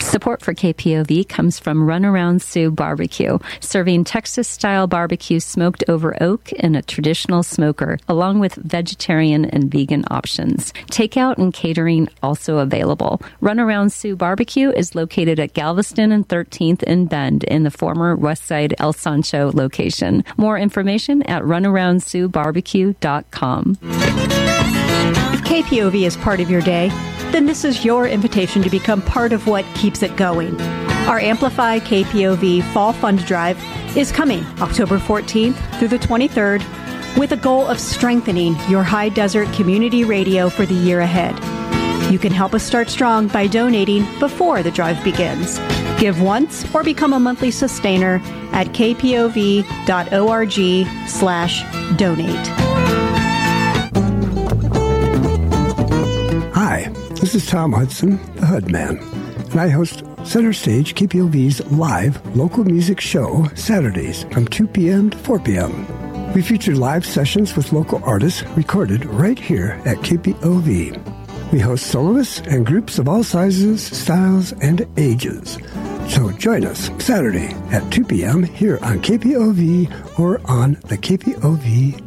Support for KPOV comes from Runaround Sioux Barbecue, serving Texas-style barbecue smoked over oak in a traditional smoker, along with vegetarian and vegan options. Takeout and catering also available. Runaround Sioux Barbecue is located at Galveston and 13th in Bend in the former Westside El Sancho location. More information at runaroundsiouxbarbecue.com. If KPOV is part of your day, then this is your invitation to become part of what keeps it going. Our Amplify KPOV Fall Fund Drive is coming October 14th through the 23rd with a goal of strengthening your high desert community radio for the year ahead. You can help us start strong by donating before the drive begins. Give once or become a monthly sustainer at kpov.org/donate. Hi, this is Tom Hudson, the Hood Man, and I host Center Stage, KPOV's live local music show Saturdays from 2 p.m. to 4 p.m. We feature live sessions with local artists recorded right here at KPOV. We host soloists and groups of all sizes, styles, and ages. So join us Saturday at 2 p.m. here on KPOV or on the KPOV